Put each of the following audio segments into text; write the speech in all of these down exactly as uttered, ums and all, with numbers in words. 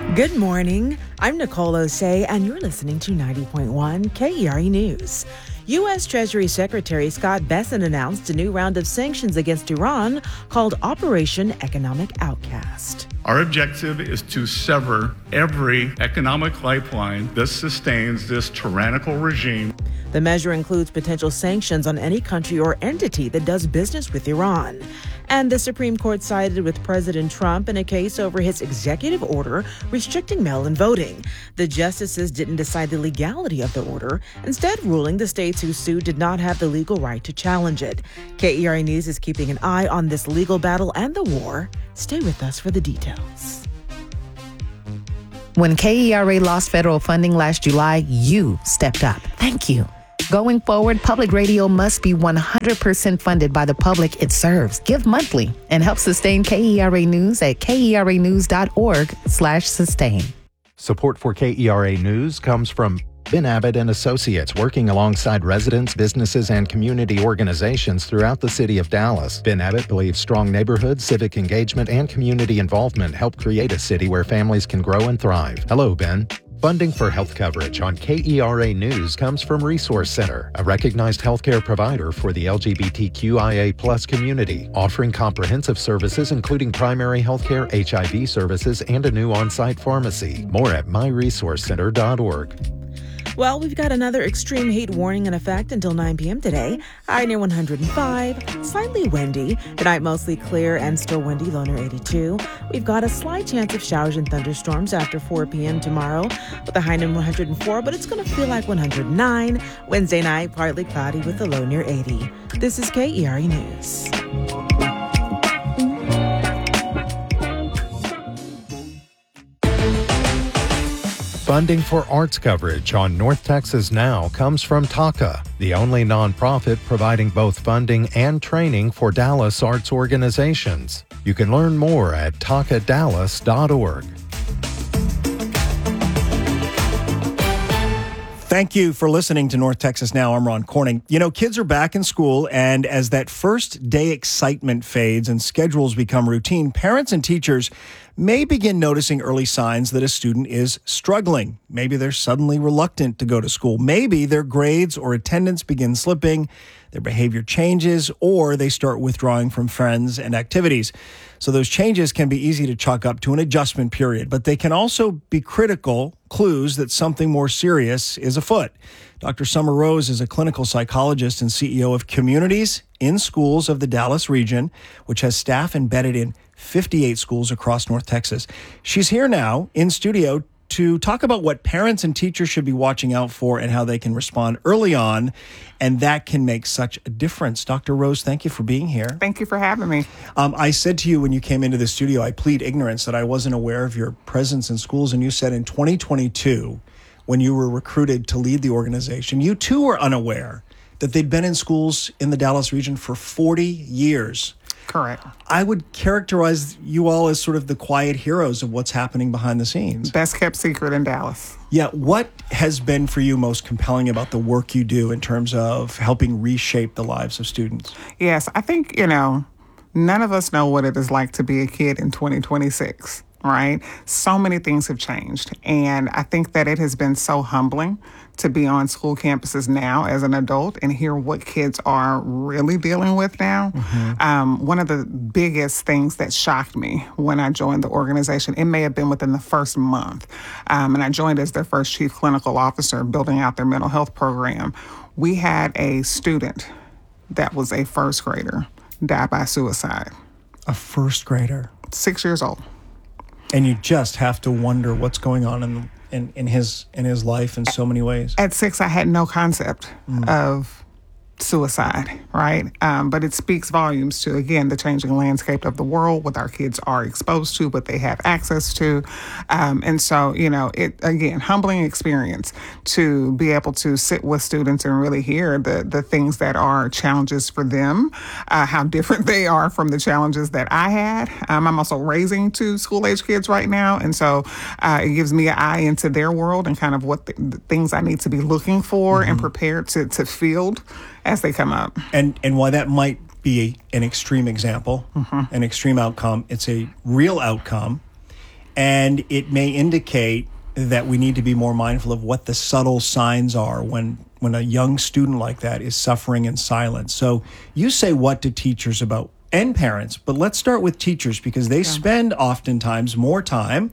Good morning. I'm Nicole Osei, and you're listening to ninety point one K E R E News. U S. Treasury Secretary Scott Bessent announced a new round of sanctions against Iran called Operation Economic Outcast. Our objective is to sever every economic lifeline that sustains this tyrannical regime. The measure includes potential sanctions on any country or entity that does business with Iran. And the Supreme Court sided with President Trump in a case over his executive order restricting mail-in voting. The justices didn't decide the legality of the order, instead ruling the states who sued did not have the legal right to challenge it. K E R A News is keeping an eye on this legal battle and the war. Stay with us for the details. When K E R A lost federal funding last July, you stepped up. Thank you. Going forward, public radio must be one hundred percent funded by the public it serves. Give monthly and help sustain K E R A News at keranews.org slash sustain. Support for K E R A News comes from Ben Abbott and Associates, working alongside residents, businesses, and community organizations throughout the city of Dallas. Ben Abbott believes strong neighborhoods, civic engagement, and community involvement help create a city where families can grow and thrive. Hello, Ben. Funding for health coverage on K E R A News comes from Resource Center, a recognized healthcare provider for the L G B T Q I A plus community, offering comprehensive services including primary healthcare, H I V services, and a new on-site pharmacy. More at my resource center dot org. Well, we've got another extreme heat warning in effect until nine p.m. today. High near one hundred five, slightly windy. Tonight, mostly clear and still windy, low near eighty-two. We've got a slight chance of showers and thunderstorms after four p.m. tomorrow with a high near one hundred four, but it's going to feel like one hundred nine. Wednesday night, partly cloudy with a low near eighty. This is K E R E News. Funding for arts coverage on North Texas Now comes from TACA, the only nonprofit providing both funding and training for Dallas arts organizations. You can learn more at taca dallas dot org. Thank you for listening to North Texas Now. I'm Ron Corning. You know, kids are back in school, and as that first day excitement fades and schedules become routine, parents and teachers may begin noticing early signs that a student is struggling. Maybe they're suddenly reluctant to go to school. Maybe their grades or attendance begin slipping, their behavior changes, or they start withdrawing from friends and activities. So those changes can be easy to chalk up to an adjustment period, but they can also be critical clues that something more serious is afoot. Doctor Summer Rose is a clinical psychologist and C E O of Communities in Schools of the Dallas region, which has staff embedded in fifty-eight schools across North Texas. She's here now in studio to talk about what parents and teachers should be watching out for and how they can respond early on, and that can make such a difference. Doctor Rose, thank you for being here. Thank you for having me. Um, I said to you when you came into the studio, I plead ignorance that I wasn't aware of your presence in schools, and you said in twenty twenty-two, when you were recruited to lead the organization, you too were unaware that they'd been in schools in the Dallas region for forty years. Correct. I would characterize you all as sort of the quiet heroes of what's happening behind the scenes. Best kept secret in Dallas. Yeah. What has been for you most compelling about the work you do in terms of helping reshape the lives of students? Yes, I think, you know, none of us know what it is like to be a kid in twenty twenty-six, right? So many things have changed. And I think that it has been so humbling to be on school campuses now as an adult and hear what kids are really dealing with now. Mm-hmm. Um, one of the biggest things that shocked me when I joined the organization, it may have been within the first month, um, and I joined as their first chief clinical officer building out their mental health program. We had a student that was a first grader die by suicide. A first grader? Six years old. And you just have to wonder what's going on in the In, in his in his life in so many ways. At six, I had no concept mm. of suicide, right? Um, but it speaks volumes to, again, the changing landscape of the world, what our kids are exposed to, what they have access to. Um, and so, you know, it, again, humbling experience to be able to sit with students and really hear the, the things that are challenges for them, uh, how different they are from the challenges that I had. Um, I'm also raising two school-age kids right now. And so uh, it gives me an eye into their world and kind of what the, the things I need to be looking for mm-hmm. and prepared to, to field as they come up. And and while that might be an extreme example, mm-hmm. an extreme outcome, it's a real outcome. And it may indicate that we need to be more mindful of what the subtle signs are when when a young student like that is suffering in silence. So you say what to teachers about, and parents, but let's start with teachers because they yeah. spend oftentimes more time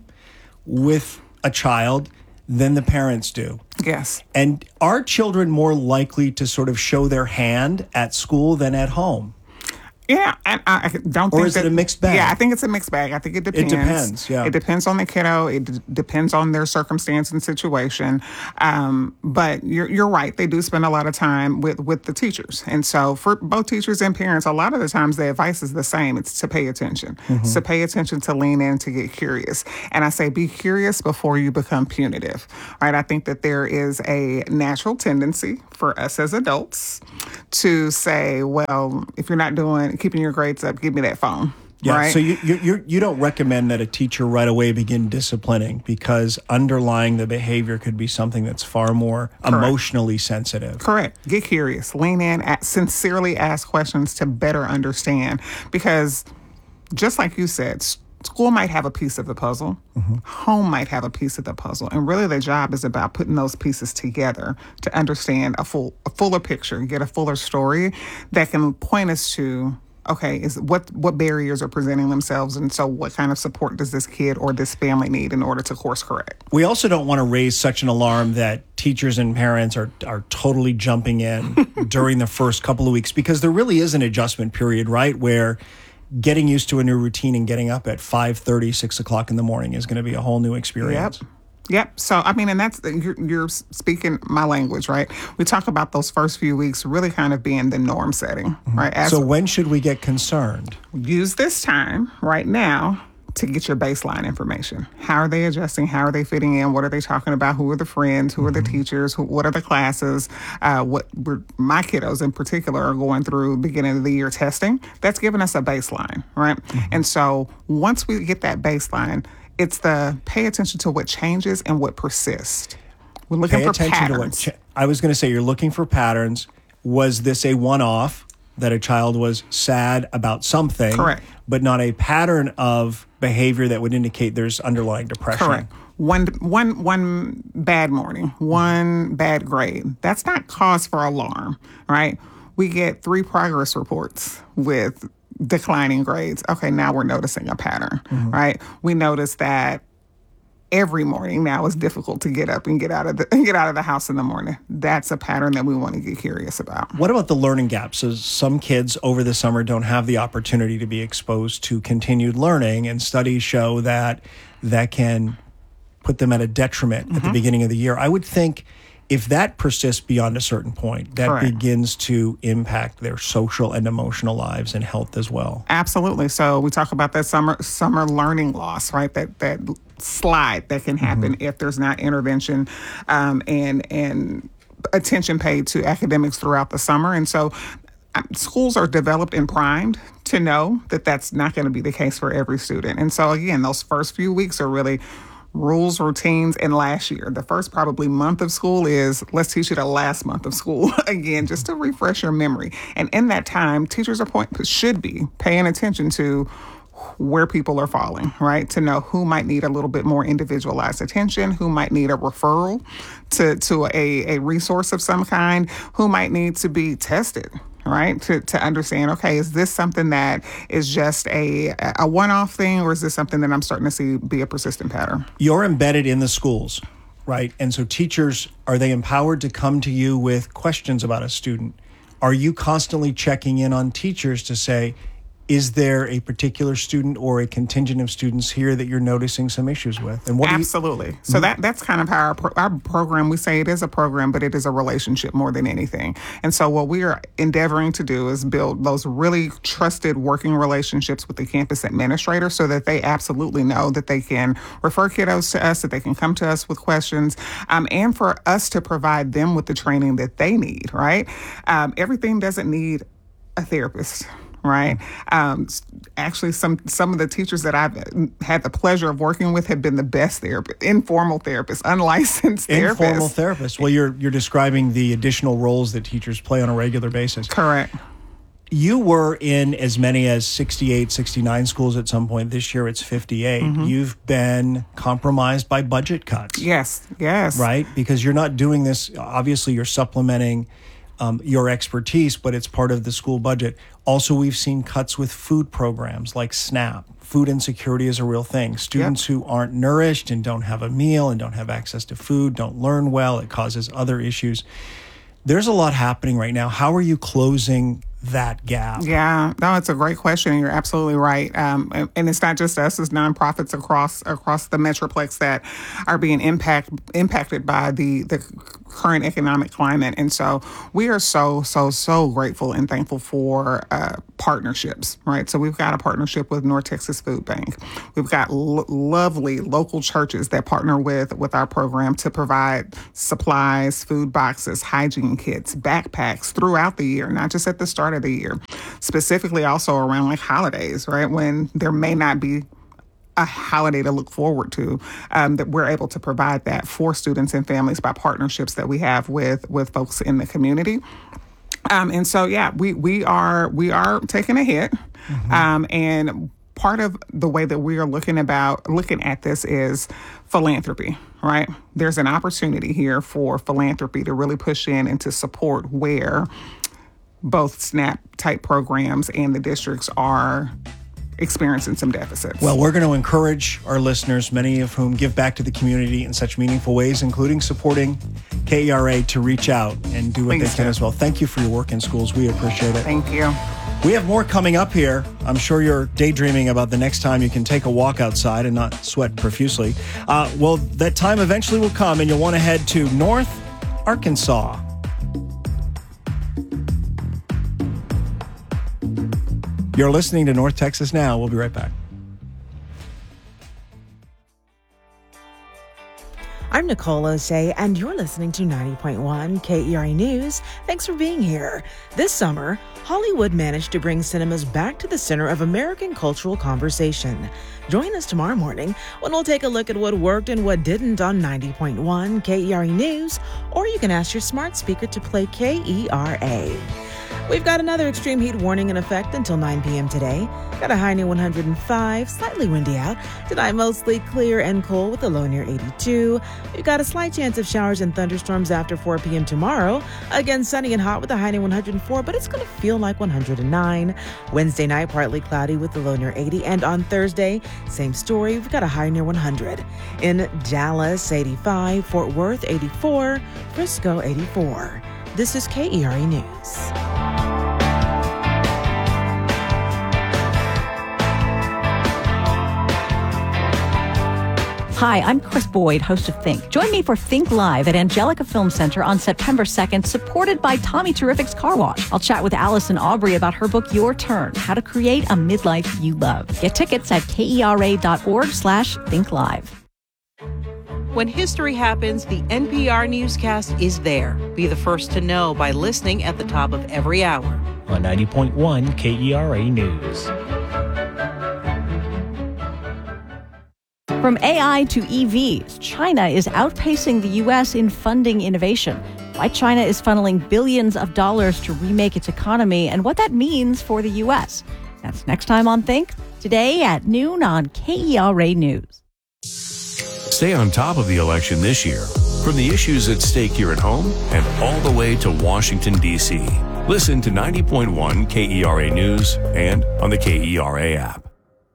with a child than the parents do. Yes. And are children more likely to sort of show their hand at school than at home? Yeah, and I don't or think is that, it a mixed bag? Yeah, I think it's a mixed bag. I think it depends. It depends, yeah. It depends on the kiddo. It d- depends on their circumstance and situation. Um, but you're you're right. They do spend a lot of time with, with the teachers. And so for both teachers and parents, a lot of the times the advice is the same. It's to pay attention. Mm-hmm. It's to pay attention, to lean in, to get curious. And I say be curious before you become punitive. Right? I think that there is a natural tendency for us as adults to say, well, if you're not doing, keeping your grades up, give me that phone. Yeah, right? so you, you you you don't recommend that a teacher right away begin disciplining because underlying the behavior could be something that's far more Correct. emotionally sensitive. Correct. Get curious. Lean in. At, sincerely ask questions to better understand. Because just like you said, school might have a piece of the puzzle. Mm-hmm. Home might have a piece of the puzzle. And really the job is about putting those pieces together to understand a full, a fuller picture, get a fuller story that can point us to, okay, is what, what barriers are presenting themselves? And so what kind of support does this kid or this family need in order to course correct? We also don't want to raise such an alarm that teachers and parents are, are totally jumping in during the first couple of weeks because there really is an adjustment period, right? Where getting used to a new routine and getting up at five thirty, six o'clock in the morning is going to be a whole new experience. Yep. Yep. So, I mean, and that's, you're, you're speaking my language, right? We talk about those first few weeks really kind of being the norm setting, mm-hmm. right? As so when should we get concerned? Use this time right now to get your baseline information. How are they adjusting? How are they fitting in? What are they talking about? Who are the friends? Who are the teachers? Who, what are the classes? Uh, what we're, my kiddos in particular are going through beginning of the year testing. That's giving us a baseline, right? Mm-hmm. And so once we get that baseline, it's the pay attention to what changes and what persists. We're looking pay for attention patterns. To what cha- I was going to say you're looking for patterns. Was this a one-off that a child was sad about something? Correct. But not a pattern of behavior that would indicate there's underlying depression. Correct. One, one, one bad morning, one bad grade. That's not cause for alarm, right? We get three progress reports with declining grades. Okay, now we're noticing a pattern, mm-hmm. right? We notice that every morning now it's difficult to get up and get out of the get out of the house in the morning. That's a pattern that we want to get curious about. What about the learning gaps? So some kids over the summer don't have the opportunity to be exposed to continued learning, and studies show that that can put them at a detriment mm-hmm. at the beginning of the year. I would think if that persists beyond a certain point, that Correct. begins to impact their social and emotional lives and health as well. Absolutely. So we talk about that summer summer learning loss, right? That that slide that can happen mm-hmm. if there's not intervention um, and and attention paid to academics throughout the summer. And so schools are developed and primed to know that that's not going to be the case for every student. And so again, those first few weeks are really rules, routines, and last year. The first probably month of school is let's teach you the last month of school again, just to refresh your memory. And in that time, teachers are point, should be paying attention to where people are falling, right? To know who might need a little bit more individualized attention, who might need a referral to, to a, a resource of some kind, who might need to be tested, right? To to understand, okay, is this something that is just a a one-off thing, or is this something that I'm starting to see be a persistent pattern? You're embedded in the schools, right? And so teachers, are they empowered to come to you with questions about a student? Are you constantly checking in on teachers to say, is there a particular student or a contingent of students here that you're noticing some issues with? And what Absolutely. You- so that that's kind of how our, pro- our program, we say it is a program, but it is a relationship more than anything. And so what we are endeavoring to do is build those really trusted working relationships with the campus administrator so that they absolutely know that they can refer kiddos to us, that they can come to us with questions, um, and for us to provide them with the training that they need, right? Um, everything doesn't need a therapist. Right. Um, actually, some some of the teachers that I've had the pleasure of working with have been the best therapists, informal therapists, unlicensed therapists. Informal therapists. Well, you're you're describing the additional roles that teachers play on a regular basis. Correct. You were in as many as sixty-eight, sixty-nine schools at some point. This year it's fifty-eight. Mm-hmm. You've been compromised by budget cuts. Yes, yes. Right? Because you're not doing this. Obviously, you're supplementing um, your expertise, but it's part of the school budget. Also, we've seen cuts with food programs like SNAP. Food insecurity is a real thing. Students yep. who aren't nourished and don't have a meal and don't have access to food, don't learn well. It causes other issues. There's a lot happening right now. How are you closing that gap? Yeah, no, it's a great question. You're absolutely right. Um, and, and it's not just us, it's nonprofits across across the Metroplex that are being impact, impacted by the, the current economic climate. And so we are so, so, so grateful and thankful for uh, partnerships, right? So we've got a partnership with North Texas Food Bank. We've got lo- lovely local churches that partner with, with our program to provide supplies, food boxes, hygiene kits, backpacks throughout the year, not just at the start of the year, specifically also around like holidays, right? When there may not be a holiday to look forward to, um, that we're able to provide that for students and families by partnerships that we have with with folks in the community. Um, and so, yeah, we we are we are taking a hit, mm-hmm. um, and part of the way that we are looking about looking at this is philanthropy, right? There's an opportunity here for philanthropy to really push in and to support where both SNAP type programs and the districts are experiencing some deficits. Well, we're going to encourage our listeners, many of whom give back to the community in such meaningful ways, including supporting K E R A, to reach out and do what Thanks, they can as well. Thank you for your work in schools. We appreciate it. Thank you. We have more coming up here. I'm sure you're daydreaming about the next time you can take a walk outside and not sweat profusely. Uh, well, that time eventually will come, and you'll want to head to North Arkansas. You're listening to North Texas Now. We'll be right back. I'm Nicole Osei, and you're listening to ninety point one K E R A News. Thanks for being here. This summer, Hollywood managed to bring cinemas back to the center of American cultural conversation. Join us tomorrow morning when we'll take a look at what worked and what didn't on ninety point one K E R A News, or you can ask your smart speaker to play K E R A. We've got another extreme heat warning in effect until nine p.m. today. Got a high near one hundred five, slightly windy out. Tonight, mostly clear and cool with a low near eighty-two. We've got a slight chance of showers and thunderstorms after four p.m. tomorrow. Again, sunny and hot with a high near one hundred four, but it's going to feel like one hundred nine. Wednesday night, partly cloudy with a low near eighty. And on Thursday, same story. We've got a high near one hundred. In Dallas, eighty-five. Fort Worth, eighty-four. Frisco, eighty-four. This is K E R A News. Hi, I'm Chris Boyd, host of Think. Join me for Think Live at Angelica Film Center on September second, supported by Tommy Terrific's Car Wash. I'll chat with Allison Aubrey about her book, Your Turn, How to Create a Midlife You Love. Get tickets at kera.org slash Think Live. When history happens, the N P R newscast is there. Be the first to know by listening at the top of every hour. On ninety point one K E R A News. From A I to E Vs, China is outpacing the U S in funding innovation. Why China is funneling billions of dollars to remake its economy and what that means for the U S. That's next time on Think, today at noon on K E R A News. Stay on top of the election this year, from the issues at stake here at home and all the way to Washington, D C. Listen to ninety point one K E R A News and on the K E R A app.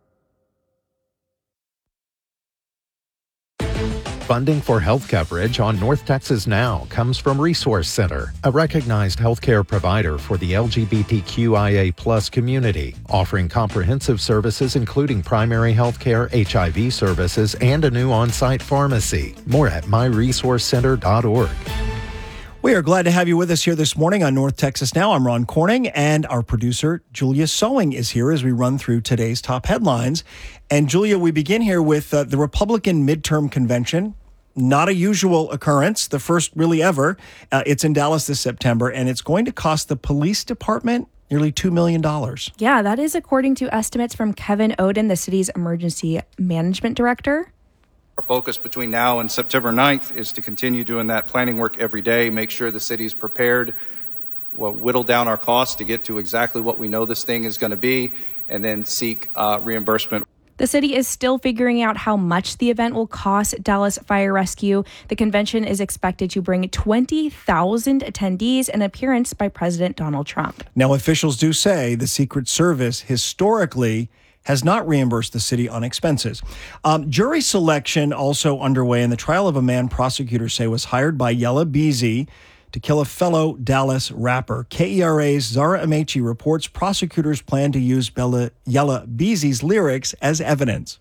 Funding for health coverage on North Texas Now comes from Resource Center, a recognized healthcare provider for the L G B T Q I A plus community, offering comprehensive services including primary health care, H I V services, and a new on-site pharmacy. More at my resource center dot org. We are glad to have you with us here this morning on North Texas Now. I'm Ron Corning, and our producer, Julia Sewing, is here as we run through today's top headlines. And Julia, we begin here with uh, the Republican midterm convention. Not a usual occurrence, the first really ever. Uh, it's in Dallas this September, and it's going to cost the police department nearly two million dollars. Yeah, that is according to estimates from Kevin Oden, the city's emergency management director. Our focus between now and September ninth is to continue doing that planning work every day, make sure the city's prepared we'll whittle down our costs to get to exactly what we know this thing is going to be, and then seek uh, reimbursement. The city is still figuring out how much the event will cost Dallas Fire Rescue. The convention is expected to bring twenty thousand attendees and appearance by President Donald Trump. Now, officials do say the Secret Service historically has not reimbursed the city on expenses. Um, jury selection also underway in the trial of a man prosecutors say was hired by Yella Beezy to kill a fellow Dallas rapper. K E R A's Zara Amechi reports prosecutors plan to use Bella, Yella Beezy's lyrics as evidence.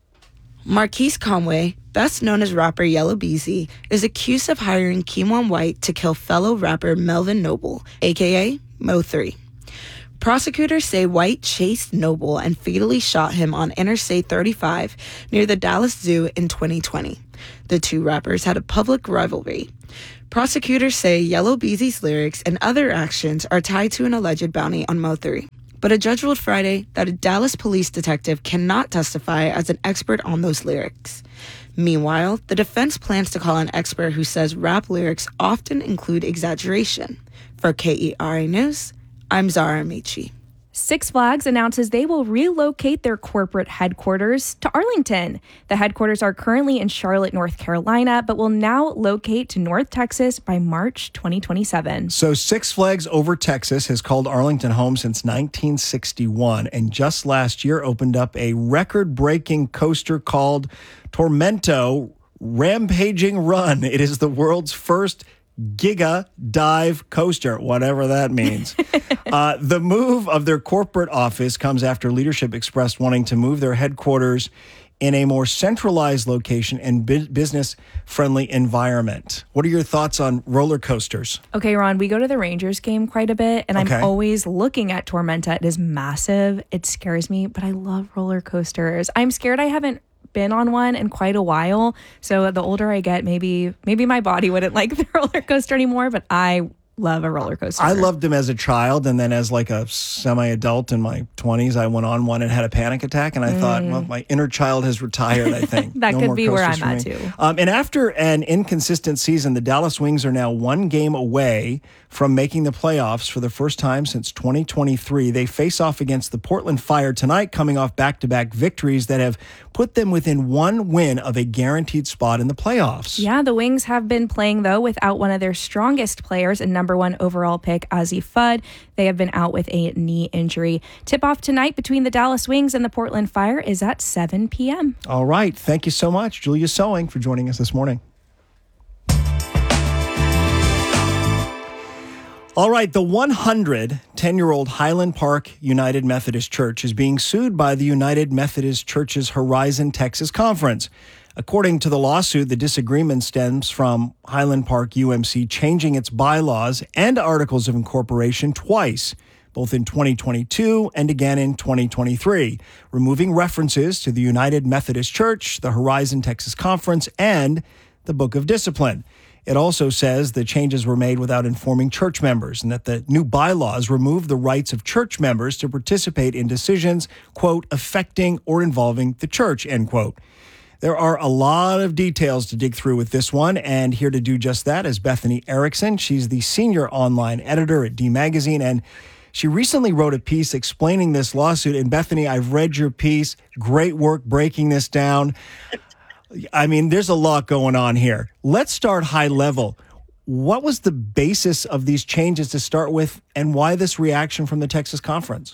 Marquise Conway, best known as rapper Yella Beezy, is accused of hiring Keemon White to kill fellow rapper Melvin Noble, a k a. Mo three. Prosecutors say White chased Noble and fatally shot him on Interstate thirty-five near the Dallas Zoo in twenty twenty. The two rappers had a public rivalry. Prosecutors say Yella Beezy's lyrics and other actions are tied to an alleged bounty on Mo three. But a judge ruled Friday that a Dallas police detective cannot testify as an expert on those lyrics. Meanwhile, the defense plans to call an expert who says rap lyrics often include exaggeration. For K E R A News, I'm Zara Amici. Six Flags announces they will relocate their corporate headquarters to Arlington. The headquarters are currently in Charlotte, North Carolina, but will now locate to North Texas by March twenty twenty-seven. So Six Flags Over Texas has called Arlington home since nineteen sixty-one, and just last year opened up a record-breaking coaster called Tormento Rampaging Run. It is the world's first Giga Dive Coaster, whatever that means. uh, the move of their corporate office comes after leadership expressed wanting to move their headquarters in a more centralized location and bu- business-friendly environment. What are your thoughts on roller coasters? Okay, Ron, we go to the Rangers game quite a bit, and Okay. I'm always looking at Tormenta. It is massive. It scares me, but I love roller coasters. I'm scared I haven't been on one in quite a while, so the older I get, maybe maybe my body wouldn't like the roller coaster anymore, but I love a roller coaster. I loved them as a child, and then as like a semi-adult in my twenties, I went on one and had a panic attack, and I mm. thought, well, my inner child has retired, I think. that no could more be where coasters I'm for at, me. too. Um, and after an inconsistent season, the Dallas Wings are now one game away from making the playoffs for the first time since twenty twenty-three. They face off against the Portland Fire tonight, coming off back-to-back victories that have put them within one win of a guaranteed spot in the playoffs. Yeah, the Wings have been playing, though, without one of their strongest players and number one overall pick, Ozzie Fudd. They have been out with a knee injury. Tip-off tonight between the Dallas Wings and the Portland Fire is at seven p.m. All right. Thank you so much, Julia Sewing, for joining us this morning. All right, the one hundred ten-year-old Highland Park United Methodist Church is being sued by the United Methodist Church's Horizon Texas Conference. According to the lawsuit, the disagreement stems from Highland Park U M C changing its bylaws and articles of incorporation twice, both in twenty twenty-two and again in twenty twenty-three, removing references to the United Methodist Church, the Horizon Texas Conference, and the Book of Discipline. It also says the changes were made without informing church members and that the new bylaws remove the rights of church members to participate in decisions, quote, affecting or involving the church, end quote. There are a lot of details to dig through with this one, and here to do just that is Bethany Erickson. She's the senior online editor at D Magazine, and she recently wrote a piece explaining this lawsuit. And Bethany, I've read your piece. Great work breaking this down. I mean, there's a lot going on here. Let's start high level. What was the basis of these changes to start with, and why this reaction from the Texas Conference?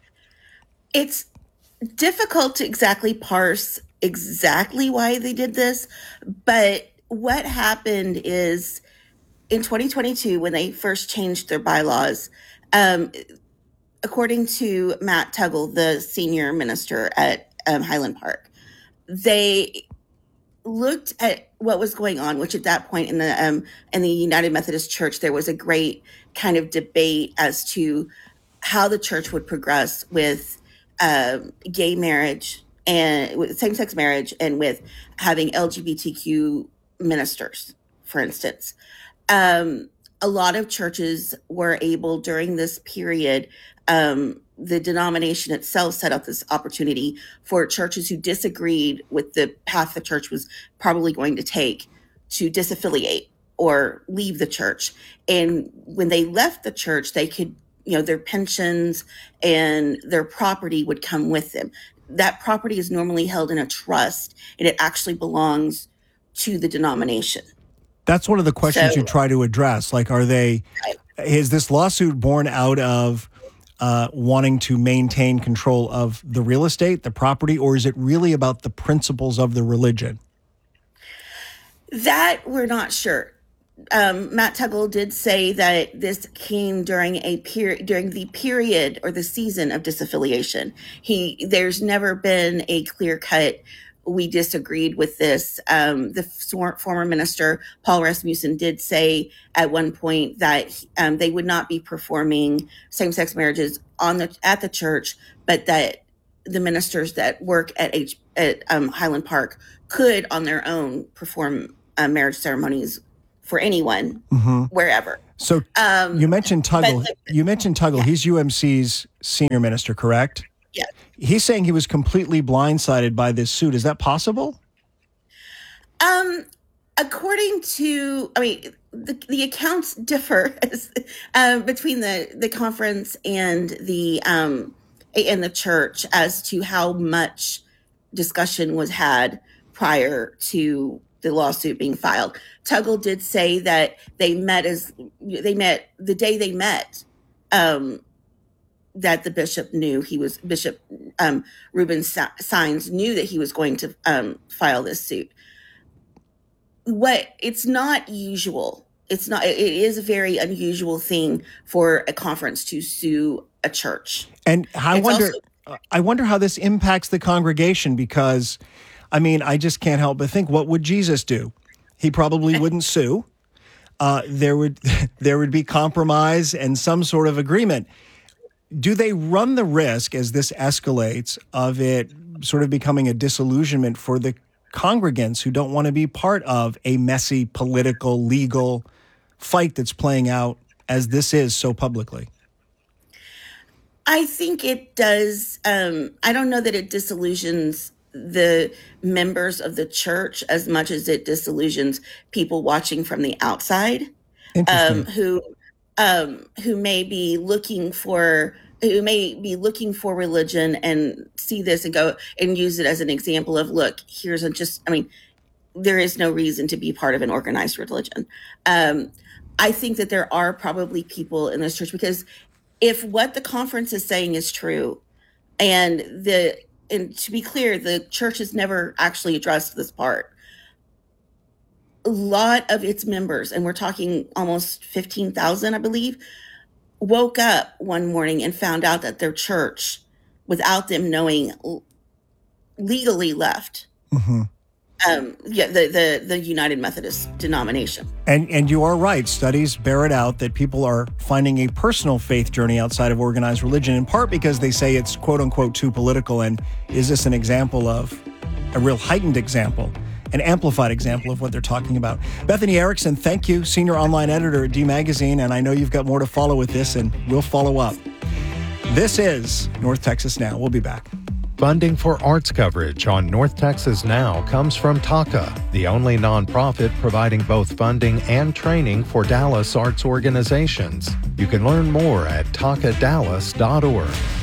It's difficult to exactly parse exactly why they did this, but what happened is in twenty twenty-two, when they first changed their bylaws, um, according to Matt Tuggle, the senior minister at um, Highland Park, they looked at what was going on, which at that point in the um, in the United Methodist Church, there was a great kind of debate as to how the church would progress with uh, gay marriage and with same-sex marriage and with having L G B T Q ministers, for instance. Um, a lot of churches were able during this period, um, the denomination itself set up this opportunity for churches who disagreed with the path the church was probably going to take to disaffiliate or leave the church. And when they left the church, they could, you know, their pensions and their property would come with them. That property is normally held in a trust, and it actually belongs to the denomination. That's one of the questions So- you try to address. Like, are they, is this lawsuit born out of uh, wanting to maintain control of the real estate, the property, or is it really about the principles of the religion? That we're not sure. Um, Matt Tuggle did say that this came during a period, during the period or the season of disaffiliation. He, there's never been a clear cut. We disagreed with this. Um, the f- former minister, Paul Rasmussen, did say at one point that um, they would not be performing same-sex marriages on the at the church, but that the ministers that work at H, at um, Highland Park could, on their own, perform uh, marriage ceremonies for anyone, Mm-hmm. wherever. So Um, you mentioned Tuggle. but You mentioned Tuggle. He's U M C's senior minister, correct? Yeah. He's saying he was completely blindsided by this suit. Is that possible? Um, according to, I mean, the, the accounts differ as, uh, between the, the conference and the um, and the church as to how much discussion was had prior to the lawsuit being filed. Tuggle did say that they met as they met the day they met. Um, that the bishop knew he was Bishop um, Reuben Sines knew that he was going to um, file this suit. What it's not usual. It's not. It is a very unusual thing for a conference to sue a church. And I It's wonder, also- I wonder how this impacts the congregation, because, I mean, I just can't help but think, what would Jesus do? He probably wouldn't sue. Uh, there would there would be compromise and some sort of agreement. Do they run the risk, as this escalates, of it sort of becoming a disillusionment for the congregants who don't want to be part of a messy political, legal fight that's playing out as this is so publicly? I think it does. Um, I don't know that it disillusions the members of the church as much as it disillusions people watching from the outside, um, who um, who may be looking for who may be looking for religion and see this and go and use it as an example of, look, here's a just. I mean, there is no reason to be part of an organized religion. Um, I think that there are probably people in this church, because if what the conference is saying is true, and the and to be clear, the church has never actually addressed this part. A lot of its members, and we're talking almost fifteen thousand, I believe, woke up one morning and found out that their church, without them knowing, legally left. Mm-hmm. Um, yeah, the, the the United Methodist denomination. And and you are right. Studies bear it out that people are finding a personal faith journey outside of organized religion, in part because they say it's quote unquote too political. And is this an example of a real heightened example, an amplified example of what they're talking about? Bethany Erickson, thank you, senior online editor at D Magazine. And I know you've got more to follow with this, and we'll follow up. This is North Texas Now. We'll be back. Funding for arts coverage on North Texas Now comes from TACA, the only nonprofit providing both funding and training for Dallas arts organizations. You can learn more at taca dallas dot org.